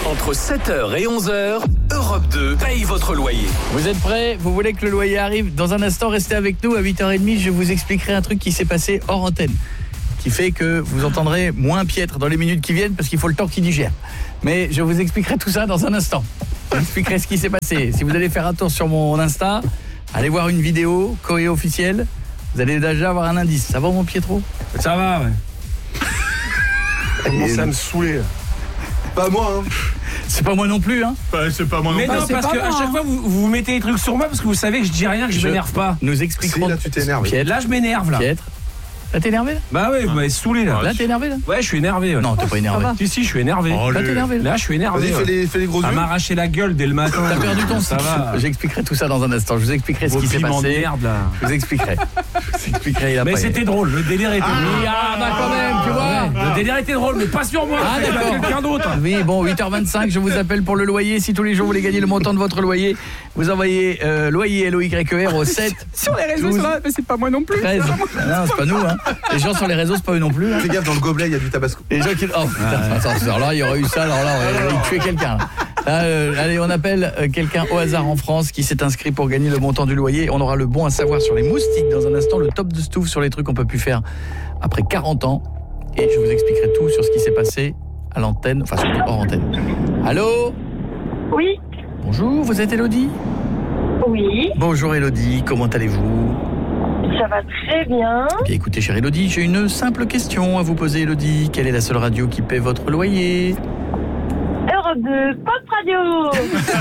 Entre 7h et 11h, Europe 2 paye votre loyer. Vous êtes prêts? Vous voulez que le loyer arrive? Dans un instant, restez avec nous. À 8h30, je vous expliquerai un truc qui s'est passé hors antenne, qui fait que vous entendrez moins Pietre dans les minutes qui viennent parce qu'il faut le temps qu'il digère. Mais je vous expliquerai tout ça dans un instant. Je vous expliquerai ce qui s'est passé. Si vous allez faire un tour sur mon Insta, allez voir une vidéo Coé officielle, vous allez déjà avoir un indice. Ça va mon Pietro? Ça va, ouais. Commence à me saouler. Pas moi, hein. C'est pas moi non plus, hein. C'est pas moi non Mais plus. non, parce qu'à chaque fois, vous mettez des trucs sur moi parce que vous savez que je dis rien, que je m'énerve pas. Nous expliquerons. Si, là, tu t'énerves. Pietre, Là, je m'énerve, là. Pietre. Là, t'es énervé là? Bah ouais, vous m'avez saoulé, là. Là, t'es énervé là? Ouais, je suis énervé. Ouais. Non, t'es pas énervé. Si, je suis énervé. Là, t'es énervé là? Là, je suis énervé. Vas-y, fais les gros Ça yeux. m'a arraché la gueule dès le matin. T'as perdu ton Ça va. J'expliquerai tout ça dans un instant. Je vous expliquerai ce Vos qui s'est piments de passé. merde, là. Je vous expliquerai. Je vous expliquerai. Il a Mais pas c'était drôle, le délire était drôle. Ah bah quand même, tu vois. Le délire était drôle, mais pas sur moi. Ah, c'est d'accord. quelqu'un d'autre. Oui, bon, 8h25, je vous appelle pour le loyer. Si tous les jours vous voulez gagner le montant de votre loyer, vous envoyez loyer LOYER au 7 Sur les réseaux, 12, mais c'est pas moi non plus. 13. Non, c'est pas nous, hein. Les gens sur les réseaux, c'est pas eux non plus. Hein. Fais gaffe, dans le gobelet, il y a du tabasco. Les gens qui... Oh putain, attends, alors là, il y aurait eu ça, alors là, on aurait tué quelqu'un. Allez, on appelle quelqu'un au hasard en France qui s'est inscrit pour gagner le montant du loyer. On aura le bon à savoir sur les moustiques dans un instant, le top de Stouff sur les trucs qu'on peut plus faire après 40 ans. Et je vous expliquerai tout sur ce qui s'est passé à l'antenne, enfin surtout hors antenne. Allô? Oui, Bonjour, vous êtes Elodie? oui, Bonjour Elodie, comment allez-vous? ça va très bien. Bien écoutez, chère Elodie, j'ai une simple question à vous poser, Elodie. Quelle est la seule radio qui paie votre loyer? Europe 2, Pop Radio.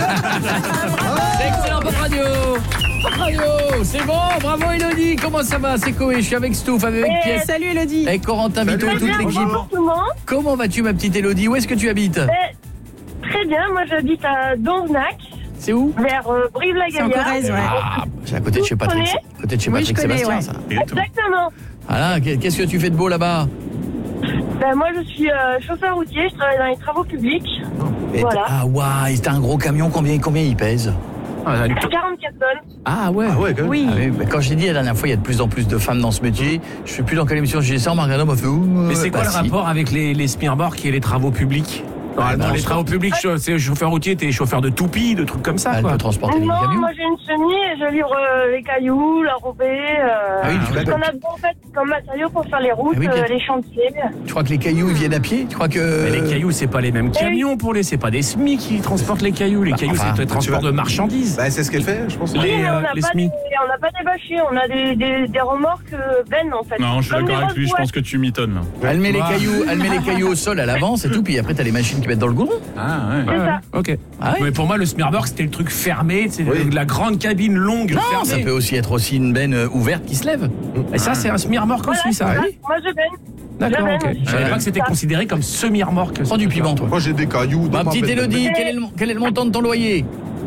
Excellent, Pop Radio! Pop Radio! C'est bon, bravo Elodie! Comment ça va? C'est Coé, je suis avec Stouff, avec Pierre. Salut Elodie. Et Corentin Vito et toute l'équipe. Bonjour tout le monde. Comment vas-tu ma petite Elodie? Où est-ce que tu habites? Très bien, moi j'habite à Donzenac, C'est où? vers C'est en Brive-la-Gaillarde. Corrèze, ouais. Ah, c'est à côté de chez Patrick. connaissez À côté de chez Oui, Patrick je connais, Sébastien, ouais. ça. Exactement. Voilà, qu'est-ce que tu fais de beau là-bas? Moi je suis chauffeur routier, je travaille dans les travaux publics. Et Voilà. Ah ouais, t'as un gros camion, combien il pèse? 44 tonnes. Ah ouais. Ah ouais, quand même. Oui. Ah oui, bah quand j'ai dit la dernière fois, il y a de plus en plus de femmes dans ce métier. Je sais plus dans quelle émission j'ai dit ça, Margana m'a fait Mais c'est quoi le si. rapport avec les Smirborg et les travaux publics? Dans les travaux publics, c'est chauffeur routier, t'es chauffeur de toupie, de trucs comme ça, Elle quoi. peut transporter les Non, camions. moi j'ai une semi et je livre les cailloux, l'enrobé, Ah oui, ce qu'on a en fait comme matériaux pour faire les routes, Ah oui, Pierre. les chantiers. Tu crois que les cailloux ils viennent à pied? Tu crois que Mais les cailloux, c'est pas les mêmes camions pour c'est pas des SMI qui transportent les cailloux. Les cailloux, enfin, c'est le transport de marchandises. Bah, c'est ce qu'elle fait, je pense. Les, Oui, mais on les n'a SMI. pas des bâchés, on a des remorques bennes en fait. Non, je suis Comme d'accord des avec lui, je grosses pense que tu m'étonnes là. elle met Ouais. les cailloux au sol à l'avant, c'est tout, puis après t'as les machines qui mettent dans le goudron. Ah ouais. boîtes, c'est ça. Ok. Ah oui. Mais pour moi, le Smirborg, c'était le truc fermé, c'est Oui. la grande cabine longue Non, fermée. ça peut aussi être aussi une benne ouverte qui se lève. Et ça, c'est un Smirborg Voilà, aussi, ça. c'est ça. Oui. Moi je baigne. D'accord, Je ok. baigne. Je savais pas que c'était Ça. considéré comme semi-remorque. Prends du piment, toi. Moi, j'ai des cailloux. Ma dans petite benne. Élodie, quel est le montant de ton loyer?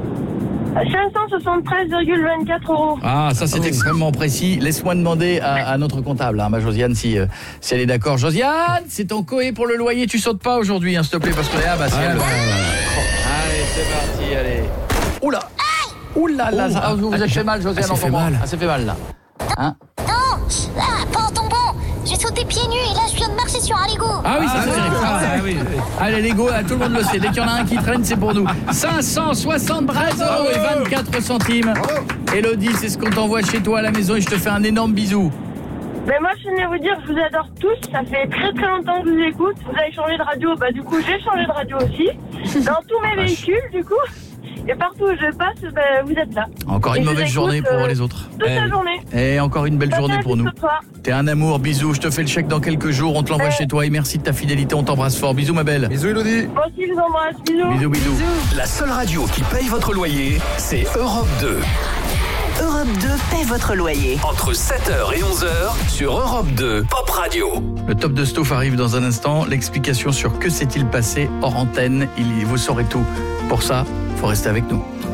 573,24 €. Ah, ça c'est extrêmement précis. Laisse-moi demander à notre comptable, ma Josiane, si elle est d'accord. Josiane, c'est ton Coé pour le loyer. Tu sautes pas aujourd'hui, s'il te plaît, parce que c'est elle. Allez, c'est parti, allez. Oula. Oula là, vous êtes fait mal, Josiane, s'est en fait tombant. mal. Ah, c'est fait mal là. Hein? Non, pas en tombant. J'ai sauté pieds nus et là je viens de marcher sur un Lego. Ah oui, ça c'est terrible. Ah, oui. Allez, les go, tout le monde le sait. Dès qu'il y en a un qui traîne, c'est pour nous. 573 € et 24 centimes. Élodie, c'est ce qu'on t'envoie chez toi à la maison et je te fais un énorme bisou. Mais moi je tenais à vous dire que je vous adore tous. Ça fait très très longtemps que je vous écoute. Vous avez changé de radio. Bah du coup j'ai changé de radio aussi. Dans tous mes véhicules du coup. Et partout où je passe, vous êtes là. Encore une Et je mauvaise vous journée écoute, pour les autres. Toute la journée. Et encore une belle journée pour nous. Ce soir. T'es un amour, bisous. Je te fais le chèque dans quelques jours. On te l'envoie chez toi et merci de ta fidélité. On t'embrasse fort. Bisous, ma belle. Bisous, Elodie. Moi aussi je vous embrasse. Bisous. Bisous, bisous. La seule radio qui paye votre loyer, c'est Europe 2. Europe 2 paie votre loyer. Entre 7h et 11h sur Europe 2 Pop Radio. Le top de Stouff arrive dans un instant. L'explication sur que s'est-il passé hors antenne. Vous saurez tout. Pour ça, faut rester avec nous.